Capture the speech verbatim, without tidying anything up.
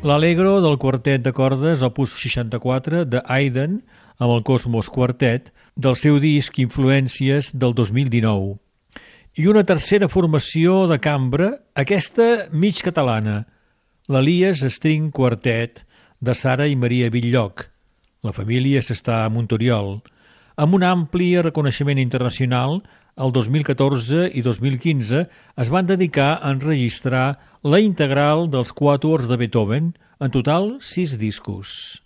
L'Allegro del quartet de cordes opus seixanta-quatre de Haydn amb el Cosmos Quartet del seu disc Influències del dos mil dinou. I una tercera formació de cambra, aquesta mig catalana, l'Elias String Quartet de Sara i Maria Bitlloch. La família s'està a Montoriol, amb un ampli reconeixement internacional. El dos mil catorze i dos mil quinze es van dedicar a enregistrar la integral dels quatuors de Beethoven, en total sis discos.